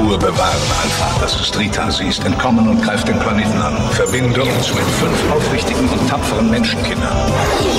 Ruhe bewahren, Alpha. Das ist Rita. Sie ist entkommen und greift den Planeten an. Verbinde uns mit 5 aufrichtigen und tapferen Menschenkindern.